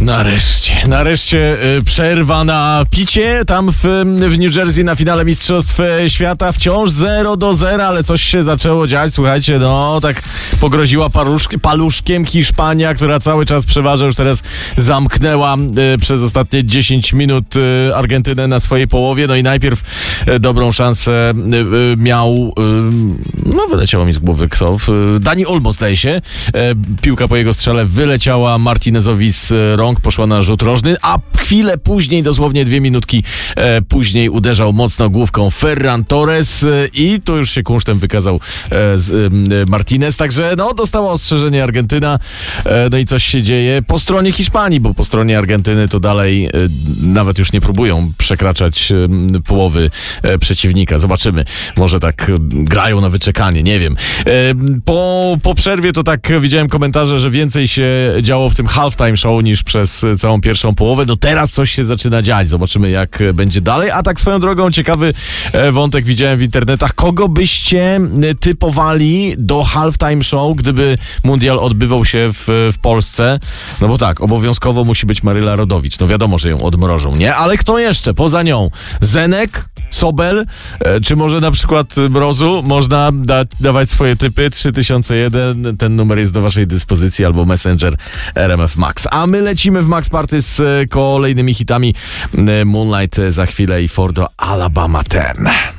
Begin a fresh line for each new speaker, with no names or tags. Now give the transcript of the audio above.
Nareszcie przerwa na picie tam w New Jersey na finale Mistrzostw Świata. Wciąż 0-0, ale coś się zaczęło dziać. Słuchajcie, tak pogroziła paluszkiem Hiszpania, która cały czas przeważa. Już teraz zamknęła przez ostatnie 10 minut Argentynę na swojej połowie. No i najpierw dobrą szansę miał, wyleciało mi z głowy kto, Dani Olmo, zdaje się. Piłka po jego strzale wyleciała Martinezowi z rąk, poszła na rzut rożny, a chwilę później, dosłownie 2 minutki później uderzał mocno główką Ferran Torres i tu już się kunsztem wykazał Martinez, także dostała ostrzeżenie Argentyna, no i coś się dzieje po stronie Hiszpanii, bo po stronie Argentyny to dalej nawet już nie próbują przekraczać połowy przeciwnika. Zobaczymy, może tak grają na wyczekanie, nie wiem. Po przerwie to tak widziałem komentarze, że więcej się działo w tym halftime show niż przez całą pierwszą połowę. No teraz coś się zaczyna dziać. Zobaczymy, jak będzie dalej. A tak swoją drogą, ciekawy wątek widziałem w internetach. Kogo byście typowali do halftime show, gdyby mundial odbywał się w Polsce? No bo tak, obowiązkowo musi być Maryla Rodowicz. No wiadomo, że ją odmrożą, nie? Ale kto jeszcze poza nią? Zenek? Sobel? Czy może na przykład Mrozu? Można dawać swoje typy. 3001, ten numer jest do waszej dyspozycji, albo Messenger RMF Max. A my lecimy w Max Party z kolejnymi hitami. Moonlight za chwilę i Fordo Alabama 10.